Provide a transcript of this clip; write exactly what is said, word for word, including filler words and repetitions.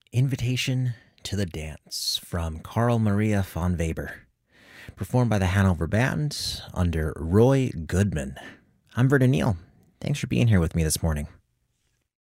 Invitation to the Dance from Carl Maria von Weber, performed by the Hanover Band under Roy Goodman. I'm Vernon Neal. Thanks for being here with me this morning.